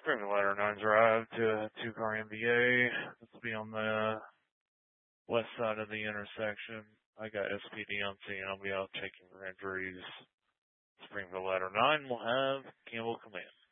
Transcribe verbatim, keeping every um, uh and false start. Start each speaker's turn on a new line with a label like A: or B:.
A: Springfield Ladder nine's arrived to two-car M B A. Let's be on the west side of the intersection. I got S P D on scene. I'll be out checking for injuries. Springfield Ladder nine will have Campbell Command.